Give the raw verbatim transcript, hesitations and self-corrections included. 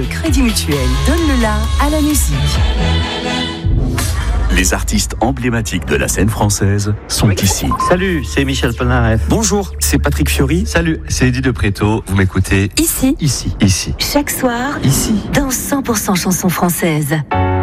Crédit Mutuel donne le la à la musique. Les artistes emblématiques de la scène française sont oui. ici. Salut, c'est Michel Polnareff. Bonjour, c'est Patrick Fiori. Salut, c'est Eddie de Préto. Vous m'écoutez ici, ici, ici. Chaque soir, ici, dans cent pour cent chansons françaises.